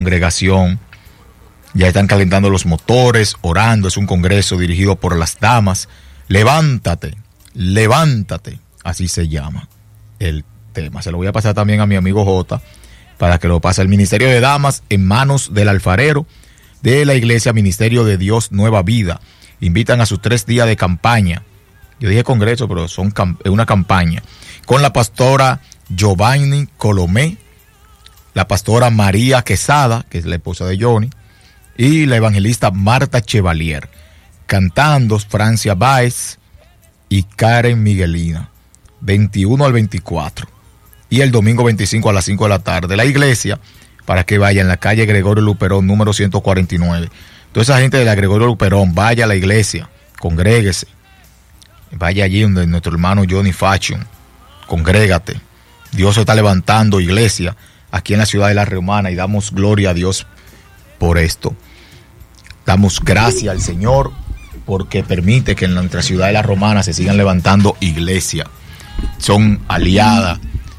congregación. Ya están calentando los motores, orando. Es un congreso dirigido por las damas. Levántate, levántate. Así se llama el tema. Se lo voy a pasar también a mi amigo J para que lo pase. El Ministerio de Damas en manos del alfarero de la Iglesia Ministerio de Dios Nueva Vida. Invitan a sus 3 días de campaña. Yo dije congreso, pero es una campaña. Con la pastora Giovanni Colomé, la pastora María Quesada, que es la esposa de Johnny, y la evangelista Marta Chevalier. Cantando Francia Báez y Karen Miguelina. 21 al 24. Y el domingo 25 a las 5 de la tarde. La iglesia, para que vaya en la calle Gregorio Luperón, número 149. Toda esa gente de la Gregorio Luperón, vaya a la iglesia, congréguese. Vaya allí donde nuestro hermano Johnny Fashion, congrégate. Dios se está levantando iglesia aquí en la ciudad de La Romana y damos gloria a Dios por esto. Damos gracias al Señor porque permite que en nuestra ciudad de La Romana se sigan levantando iglesias. Son aliadas,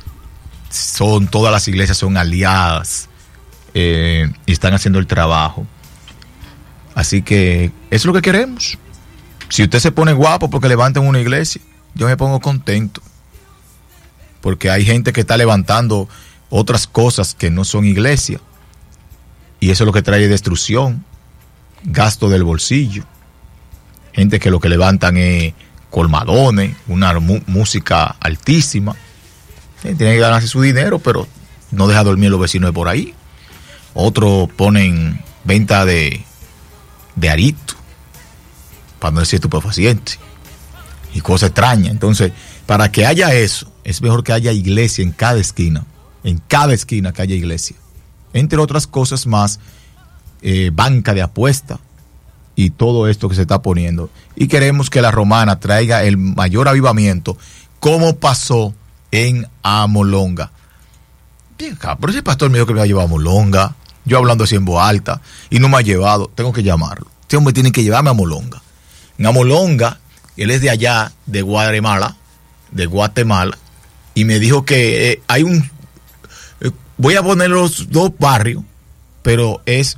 todas las iglesias son aliadas y están haciendo el trabajo. Así que es lo que queremos. Si usted se pone guapo porque levanten una iglesia, yo me pongo contento. Porque hay gente que está levantando otras cosas que no son iglesia. Y eso es lo que trae destrucción, gasto del bolsillo. Gente que lo que levantan es colmadones, una música altísima. Tienen que ganarse su dinero, pero no deja dormir a los vecinos de por ahí. Otros ponen venta de arito, para no decir estupefaciente, y cosas extrañas. Entonces, para que haya eso, es mejor que haya iglesia en cada esquina que haya iglesia. Entre otras cosas más, banca de apuesta y todo esto que se está poniendo. Y queremos que La Romana traiga el mayor avivamiento, como pasó en Amolonga. Pero ese pastor me dijo que me va a llevar a Amolonga, yo hablando así en voz alta, y no me ha llevado. Tengo que llamarlo. Este hombre tiene que llevarme a Amolonga. En Amolonga, él es de allá, de Guatemala, y me dijo que hay voy a poner los 2 barrios, pero es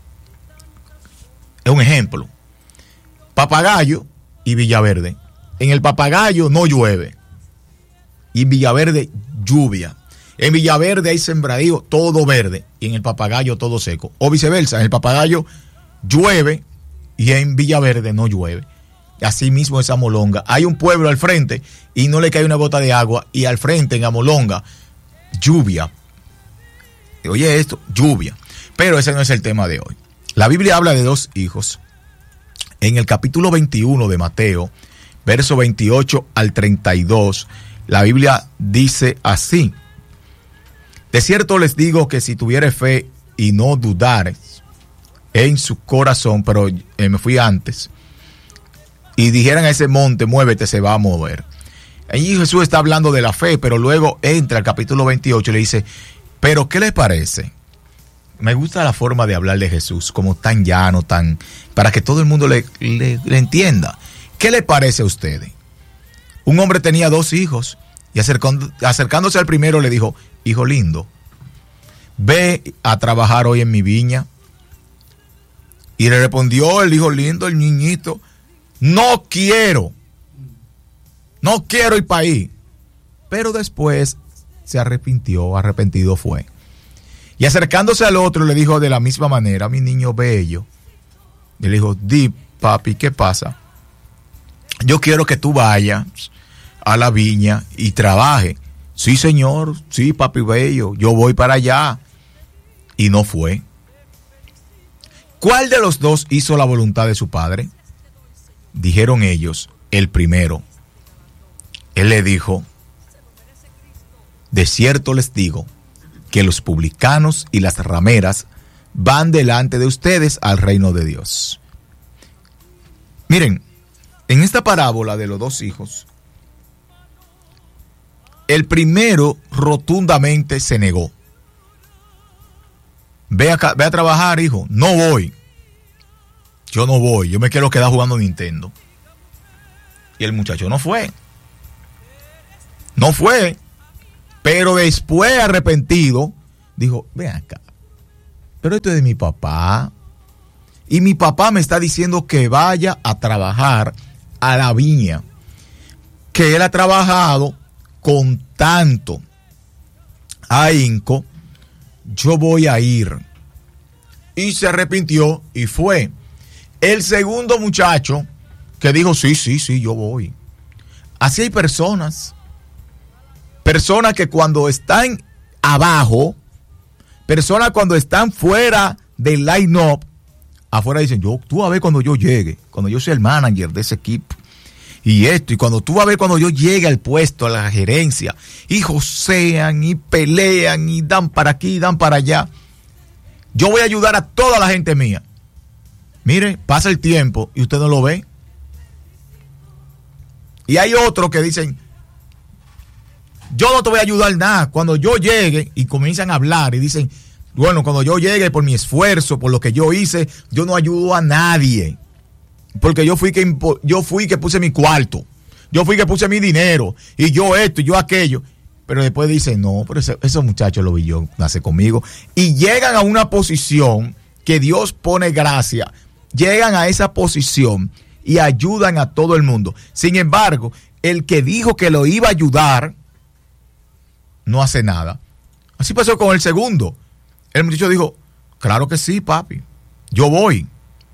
un ejemplo. Papagayo y Villaverde. En el Papagayo no llueve, y en Villaverde lluvia. En Villaverde hay sembradío todo verde, y en el Papagayo todo seco. O viceversa, en el Papagayo llueve y en Villaverde no llueve. Así mismo es Amolonga. Hay un pueblo al frente y no le cae una gota de agua, y al frente en Amolonga lluvia. Oye esto, lluvia. Pero ese no es el tema de hoy. La Biblia habla de 2 hijos. En el capítulo 21 de Mateo, verso 28 al 32, la Biblia dice así: de cierto les digo que si tuvieres fe y no dudares en su corazón, pero me fui antes, y dijeran a ese monte, muévete, se va a mover. Allí Jesús está hablando de la fe, pero luego entra al capítulo 28 y le dice, pero ¿qué les parece? Me gusta la forma de hablar de Jesús, como tan llano, para que todo el mundo le entienda. ¿Qué le parece a ustedes? Un hombre tenía 2 hijos y acercándose al primero le dijo, hijo lindo, ve a trabajar hoy en mi viña. Y le respondió el hijo lindo, el niñito, no quiero ir para ahí. Pero después se arrepentido fue. Y acercándose al otro le dijo de la misma manera, mi niño bello. Y le dijo, di papi, ¿qué pasa? Yo quiero que tú vayas a la viña y trabaje. Sí, señor, sí, papi bello, yo voy para allá. Y no fue. ¿Cuál de los 2 hizo la voluntad de su padre? Dijeron ellos, el primero. Él le dijo, de cierto les digo que los publicanos y las rameras van delante de ustedes al reino de Dios. Miren, en esta parábola de los 2 hijos, el primero rotundamente se negó. Ve a trabajar, hijo. No voy. Yo no voy. Yo me quiero quedar jugando Nintendo. Y el muchacho no fue. No fue. Pero después, arrepentido, dijo, ven acá. pero esto es de mi papá. Y mi papá me está diciendo que vaya a trabajar a la viña, que él ha trabajado con tanto ahínco, yo voy a ir. Y se arrepintió y fue. El segundo muchacho que dijo, sí, yo voy. Así hay personas que cuando están abajo, personas cuando están fuera del line-up, afuera dicen, tú vas a ver cuando yo llegue, cuando yo sea el manager de ese equipo, y esto, y cuando tú vas a ver cuando yo llegue al puesto, a la gerencia, y josean, y pelean, y dan para aquí, y dan para allá. Yo voy a ayudar a toda la gente mía. Mire, pasa el tiempo, y usted no lo ve. Y hay otros que dicen, yo no te voy a ayudar nada. Cuando yo llegue, y comienzan a hablar, y dicen, bueno, cuando yo llegue por mi esfuerzo, por lo que yo hice, yo no ayudo a nadie. Porque yo fui que puse mi cuarto. Yo fui que puse mi dinero. Y yo esto y yo aquello. Pero después dicen, no, pero esos muchachos lo vi yo, nace conmigo. Y llegan a una posición que Dios pone gracia. Llegan a esa posición y ayudan a todo el mundo. Sin embargo, el que dijo que lo iba a ayudar, no hace nada. Así pasó con el segundo. El muchacho dijo, claro que sí, papi, yo voy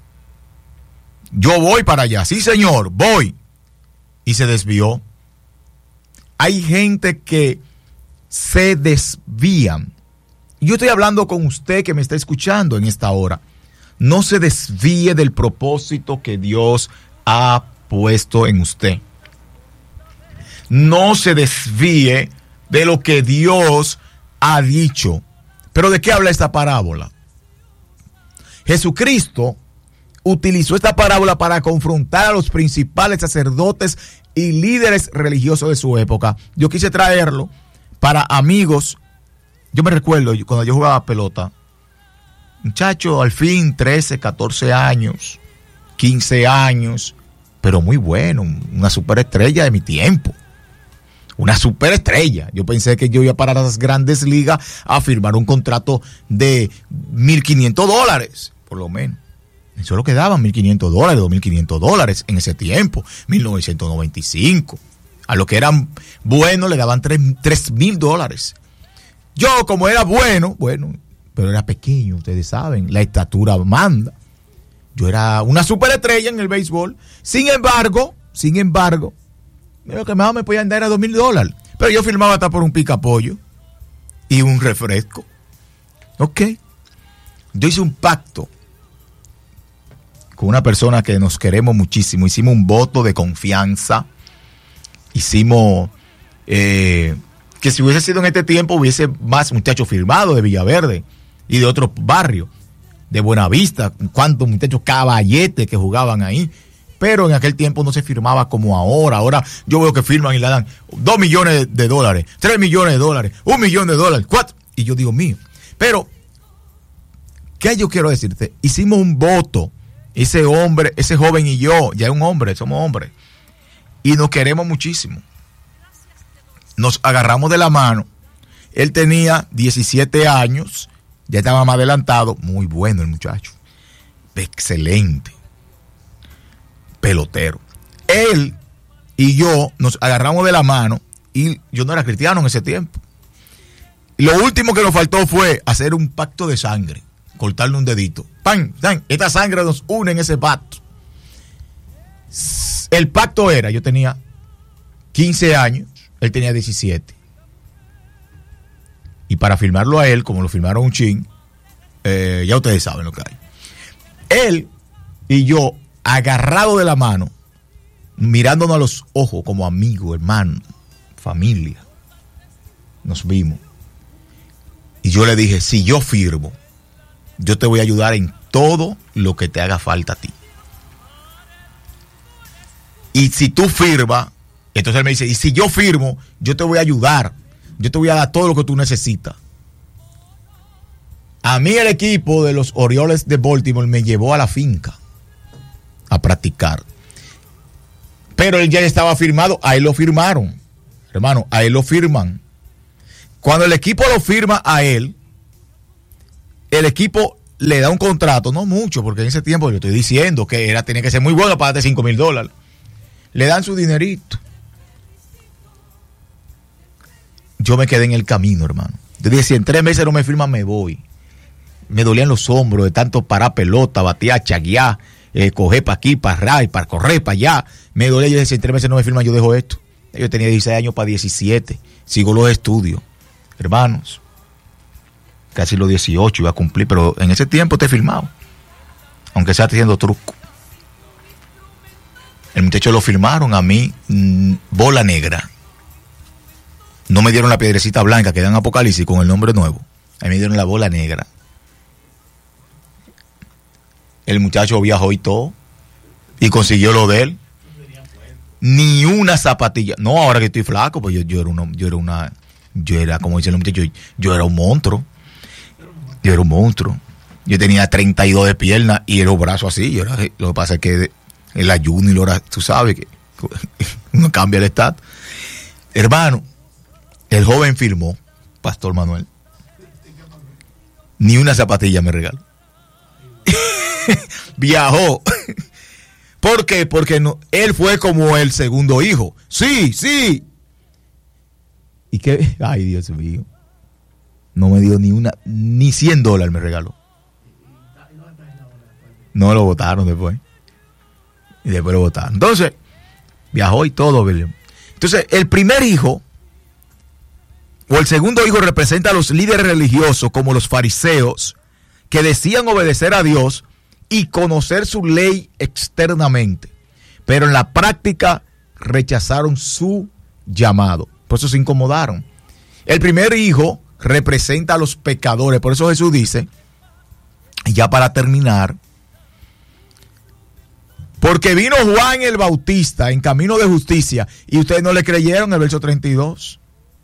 para allá, sí señor, voy. Y se desvió. Hay gente que se desvían. Yo estoy hablando con usted que me está escuchando en esta hora. No se desvíe del propósito que Dios ha puesto en usted. No se desvíe de lo que Dios ha dicho. ¿Pero de qué habla esta parábola? Jesucristo utilizó esta parábola para confrontar a los principales sacerdotes y líderes religiosos de su época. Yo quise traerlo para amigos. Yo me recuerdo cuando yo jugaba pelota, muchacho, al fin 13, 14 años, 15 años, pero muy bueno, una superestrella de mi tiempo. Una superestrella. Yo pensé que yo iba para las grandes ligas a firmar un contrato de $1,500, por lo menos. Eso es lo que daban, $1,500, $2,500 en ese tiempo, 1995. A los que eran buenos le daban $3,000. Yo, como era bueno, pero era pequeño, ustedes saben, la estatura manda. Yo era una superestrella en el béisbol. Sin embargo, lo que más me podían dar era $2,000. Pero yo firmaba hasta por un picapollo y un refresco. Ok. Yo hice un pacto con una persona que nos queremos muchísimo. Hicimos un voto de confianza. Hicimos que si hubiese sido en este tiempo hubiese más muchachos firmados de Villaverde y de otros barrios, de Buenavista, cuántos muchachos caballetes que jugaban ahí. Pero en aquel tiempo no se firmaba como ahora. Ahora yo veo que firman y le dan $2 millones, $3 millones, $1 millón, $4. Y yo digo, mío. Pero, ¿qué yo quiero decirte? Hicimos un voto. Ese hombre, ese joven y yo, ya es un hombre, somos hombres. Y nos queremos muchísimo. Nos agarramos de la mano. Él tenía 17 años. Ya estaba más adelantado. Muy bueno el muchacho. Excelente. Pelotero. Él y yo nos agarramos de la mano y yo no era cristiano en ese tiempo. Y lo último que nos faltó fue hacer un pacto de sangre, cortarle un dedito. ¡Pam! ¡Pam! Esta sangre nos une en ese pacto. El pacto era, yo tenía 15 años, él tenía 17. Y para firmarlo a él, como lo firmaron un chin, ya ustedes saben lo que hay. Él y yo, agarrado de la mano, mirándonos a los ojos como amigos, hermanos, familia, nos vimos. Y yo le dije, si yo firmo, yo te voy a ayudar en todo lo que te haga falta a ti. Y si tú firmas, entonces él me dice, y si yo firmo, yo te voy a ayudar, yo te voy a dar todo lo que tú necesitas. A mí el equipo de los Orioles de Baltimore me llevó a la finca a practicar. Pero él ya estaba firmado, a él lo firmaron. Hermano, a él lo firman. Cuando el equipo lo firma a él, el equipo le da un contrato, no mucho, porque en ese tiempo yo estoy diciendo que tenía que ser muy bueno para darte $5,000. Le dan su dinerito. Yo me quedé en el camino, hermano. Yo dije, si en 3 meses no me firman, me voy. Me dolían los hombros de tanto parar pelota, batear, chaguear, coger para aquí, para allá, y para correr para allá. Me dolía, yo dije, si en 3 meses no me firman, yo dejo esto. Yo tenía 16 años para 17. Sigo los estudios. Hermanos, casi los 18 iba a cumplir, pero en ese tiempo te he firmado. Aunque sea haciendo truco. El muchacho lo firmaron, a mí, bola negra. No me dieron la piedrecita blanca que dan Apocalipsis con el nombre nuevo. A mí me dieron la bola negra. El muchacho viajó y todo. Y consiguió lo de él. Ni una zapatilla. No, ahora que estoy flaco, pues yo era, como dice el muchacho, yo era un monstruo. Yo era un monstruo. Yo tenía 32 de pierna y los brazos así. Lo que pasa es que el ayuno y la hora, tú sabes que uno cambia el estatus. Hermano, el joven firmó, Pastor Manuel. Ni una zapatilla me regaló. Viajó. ¿Por qué? Porque no, él fue como el segundo hijo. Sí, sí. ¿Y qué? Ay, Dios mío. No me dio ni $100 me regaló. No lo votaron después. Y después lo votaron. Entonces, viajó y todo, ¿verdad? Entonces, el primer hijo o el segundo hijo representa a los líderes religiosos como los fariseos que decían obedecer a Dios y conocer su ley externamente, pero en la práctica rechazaron su llamado. Por eso se incomodaron. El primer hijo representa a los pecadores. Por eso Jesús dice, ya para terminar, porque vino Juan el Bautista en camino de justicia y ustedes no le creyeron, el verso 32.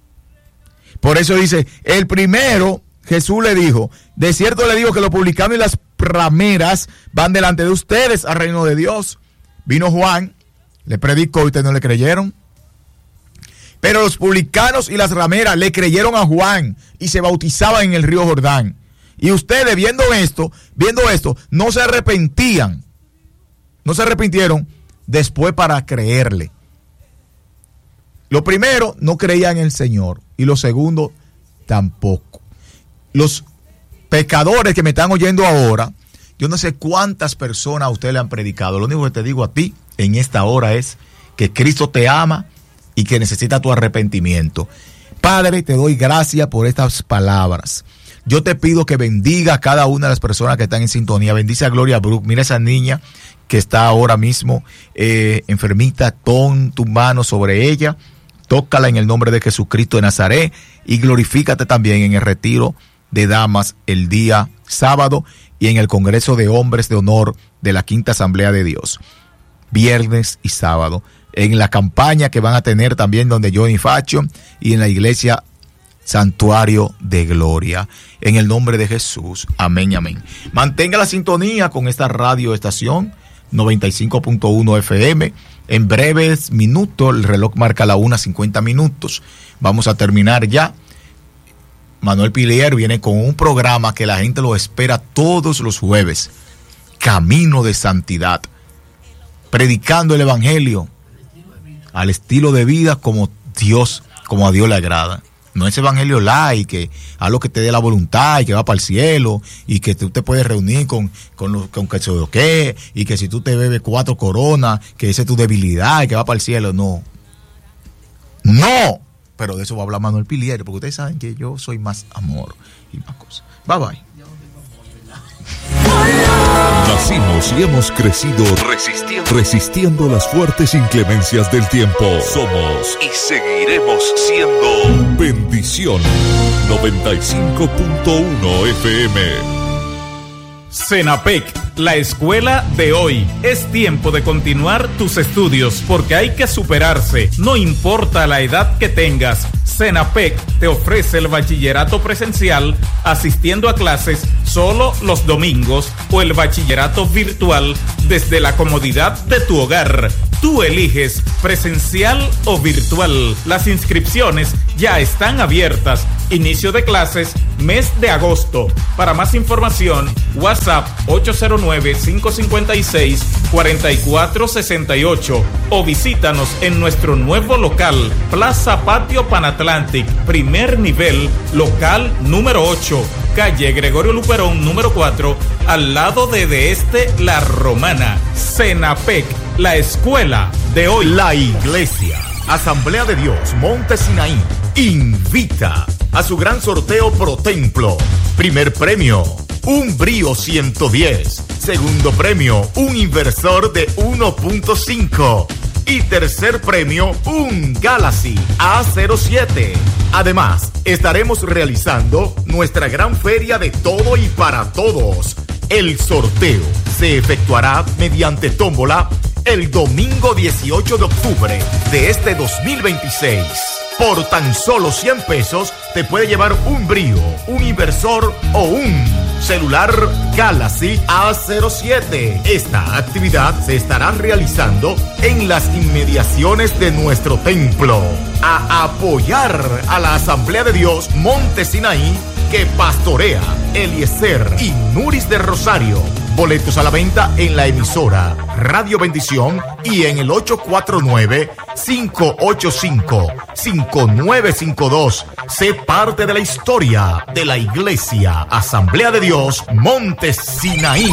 Por eso dice, el primero, Jesús le dijo, de cierto le digo que los publicanos y las rameras van delante de ustedes al reino de Dios. Vino Juan, le predicó y ustedes no le creyeron. Pero los publicanos y las rameras le creyeron a Juan y se bautizaban en el río Jordán. Y ustedes viendo esto, no se arrepentían. No se arrepintieron después para creerle. Lo primero, no creían en el Señor. Y lo segundo, tampoco. Los pecadores que me están oyendo ahora, yo no sé cuántas personas a usted le han predicado. Lo único que te digo a ti en esta hora es que Cristo te ama y que necesita tu arrepentimiento. Padre, te doy gracias por estas palabras. Yo te pido que bendiga a cada una de las personas que están en sintonía. Bendice a Gloria Brook. Mira esa niña que está ahora mismo enfermita. Pon tu mano sobre ella. Tócala en el nombre de Jesucristo de Nazaret. Y glorifícate también en el retiro de damas el día sábado y en el Congreso de Hombres de Honor de la Quinta Asamblea de Dios. Viernes y sábado. En la campaña que van a tener también donde Johnny Facho y en la iglesia Santuario de Gloria. En el nombre de Jesús. Amén y amén. Mantenga la sintonía con esta radioestación 95.1 FM. En breves minutos, el reloj marca la 1:50. Vamos a terminar ya. Manuel Pilier viene con un programa que la gente lo espera todos los jueves. Camino de Santidad. Predicando el Evangelio al estilo de vida como a Dios le agrada. No es evangelio light, que haz lo que te dé la voluntad y que va para el cielo y que tú te puedes reunir con que se lo que y que si tú te bebes 4 coronas, que esa es tu debilidad y que va para el cielo. No. Pero de eso va a hablar Manuel Pilier, porque ustedes saben que yo soy más amor y más cosas. Bye bye. Nacimos y hemos crecido resistiendo las fuertes inclemencias del tiempo. Somos y seguiremos siendo Bendición 95.1 FM. Senapec, la escuela de hoy. Es tiempo de continuar tus estudios porque hay que superarse, no importa la edad que tengas. Senapec te ofrece el bachillerato presencial asistiendo a clases solo los domingos o el bachillerato virtual desde la comodidad de tu hogar. Tú eliges presencial o virtual. Las inscripciones ya están abiertas. Inicio de clases mes de agosto. Para más información, WhatsApp 809-556-4468 o visítanos en nuestro nuevo local, Plaza Patio Panatlantic, primer nivel, local número 8, calle Gregorio Luperón número 4, al lado de Este La Romana. Senapec, la escuela de hoy. La Iglesia Asamblea de Dios Monte Sinaí invita a su gran sorteo Pro Templo. Primer premio, un Brio 110. Segundo premio, un inversor de 1.5. Y tercer premio, un Galaxy A07. Además, estaremos realizando nuestra gran feria de todo y para todos. El sorteo se efectuará mediante tómbola el domingo 18 de octubre de este 2026. Por tan solo 100 pesos te puede llevar un Brio, un inversor o un celular Galaxy A07. Esta actividad se estará realizando en las inmediaciones de nuestro templo. A apoyar a la Asamblea de Dios Monte Sinaí, que pastorea Eliezer y Nuris de Rosario. Boletos a la venta en la emisora Radio Bendición y en el 849-585-5952. Sé parte de la historia de la Iglesia Asamblea de Dios Monte Sinaí.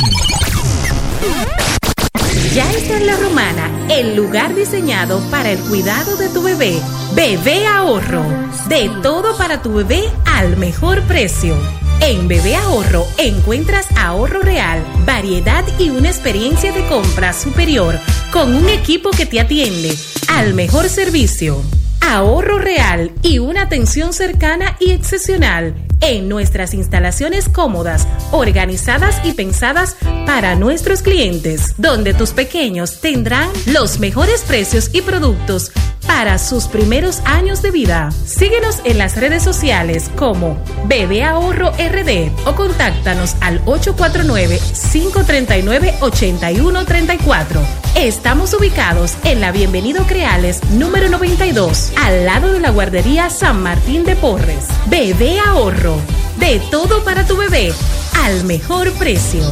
Ya está en La Romana, el lugar diseñado para el cuidado de tu bebé. Bebé Ahorro. De todo para tu bebé al mejor precio. En Bebé Ahorro encuentras ahorro real, variedad y una experiencia de compra superior con un equipo que te atiende al mejor servicio. Ahorro real y una atención cercana y excepcional en nuestras instalaciones cómodas, organizadas y pensadas para nuestros clientes, donde tus pequeños tendrán los mejores precios y productos para sus primeros años de vida. Síguenos en las redes sociales como Bebé Ahorro RD o contáctanos al 849-539-8134. Estamos ubicados en la Bienvenido Creales número 92, al lado de la guardería San Martín de Porres. Bebé Ahorro, de todo para tu bebé al mejor precio.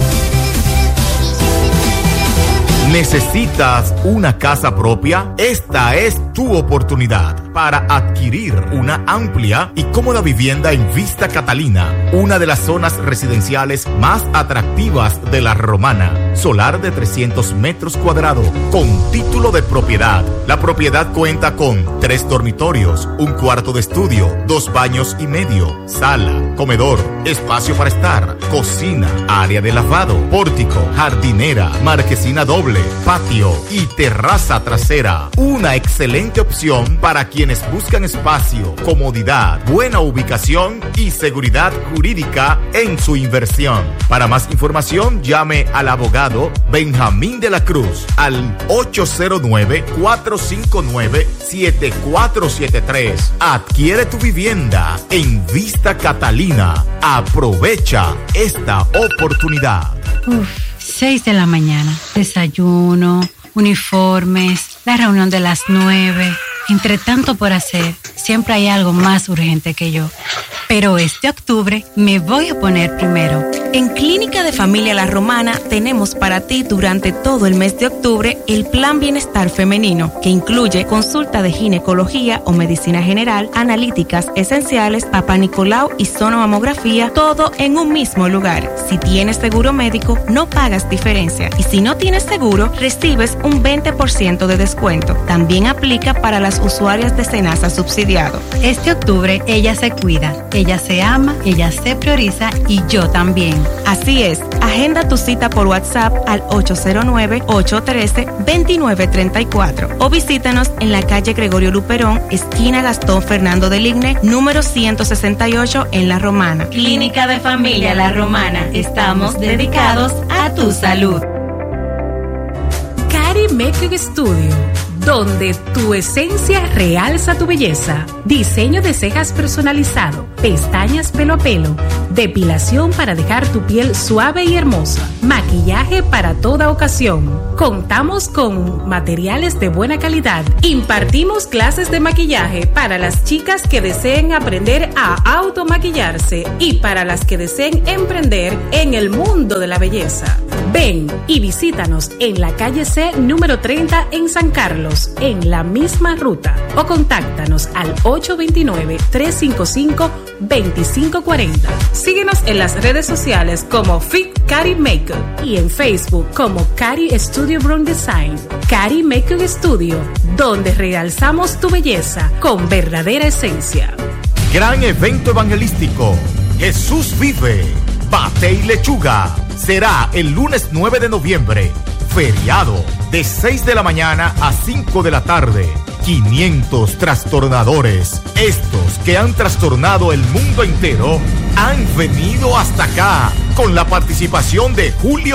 ¿Necesitas una casa propia? Esta es tu oportunidad para adquirir una amplia y cómoda vivienda en Vista Catalina, una de las zonas residenciales más atractivas de La Romana. Solar de 300 metros cuadrados con título de propiedad. La propiedad cuenta con 3 dormitorios, un cuarto de estudio, 2 baños y medio, sala, comedor, espacio para estar, cocina, área de lavado, pórtico, jardinera, marquesina doble, patio y terraza trasera. Una excelente opción para quienes buscan espacio, comodidad, buena ubicación y seguridad jurídica en su inversión. Para más información, llame al abogado Benjamín de la Cruz al 809-459-7473. Adquiere tu vivienda en Vista Catalina. Aprovecha esta oportunidad. 6 de la mañana. Desayuno, uniformes, la reunión de las 9. Entre tanto por hacer, siempre hay algo más urgente que yo. Pero este octubre me voy a poner primero. En Clínica de Familia La Romana tenemos para ti durante todo el mes de octubre el Plan Bienestar Femenino, que incluye consulta de ginecología o medicina general, analíticas esenciales, Papá Nicolau y sonomamografía, todo en un mismo lugar. Si tienes seguro médico, no pagas diferencia. Y si no tienes seguro, recibes un 20% de descuento. También aplica para las usuarias de Senasa subsidiado. Este octubre ella se cuida, ella se ama, ella se prioriza y yo también. Así es, agenda tu cita por WhatsApp al 809-813-2934 o visítanos en la calle Gregorio Luperón, esquina Gastón Fernando del Igne, número 168 en La Romana. Clínica de Familia La Romana, estamos dedicados a tu salud. Cari Makeup Studio, donde tu esencia realza tu belleza. Diseño de cejas personalizado, pestañas pelo a pelo, depilación para dejar tu piel suave y hermosa, maquillaje para toda ocasión. Contamos con materiales de buena calidad. Impartimos clases de maquillaje para las chicas que deseen aprender a automaquillarse y para las que deseen emprender en el mundo de la belleza. Ven y visítanos en la calle C número 30 en San Carlos, en la misma ruta, o contáctanos al 829-355-2540. Síguenos en las redes sociales como Fit Cari Makeup y en Facebook como Cari Studio Brown Design. Cari Makeup Studio, donde realzamos tu belleza con verdadera esencia. Gran evento evangelístico. Jesús vive. Bate y lechuga. Será el lunes 9 de noviembre, feriado, de 6 de la mañana a 5 de la tarde. 500 trastornadores, estos que han trastornado el mundo entero, han venido hasta acá con la participación de Julio